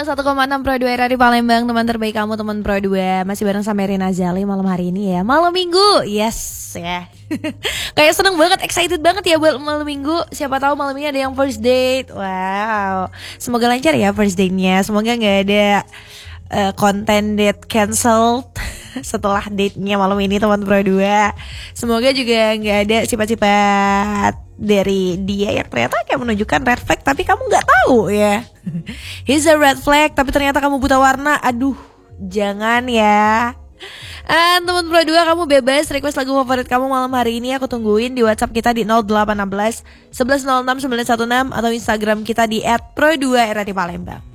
101,6 Pro 2 Radio Palembang, teman terbaik kamu, teman Pro 2. Masih bareng sama Rina Zali malam hari ini ya. Malam Minggu, yes ya. Kayak seneng banget, excited banget ya buat malam Minggu. Siapa tahu malam ini ada yang first date. Wow, semoga lancar ya first date-nya. Semoga gak ada konten date cancelled setelah date-nya malam ini, teman Pro 2. Semoga juga gak ada sifat-sifat dari dia yang ternyata kayak menunjukkan red flag tapi kamu gak tahu ya. He's a red flag tapi ternyata kamu buta warna. Aduh, jangan ya. Teman Pro 2, kamu bebas request lagu favorit kamu malam hari ini. Aku tungguin di WhatsApp kita di 0816 1106 916 atau Instagram kita di @pro2era di Palembang.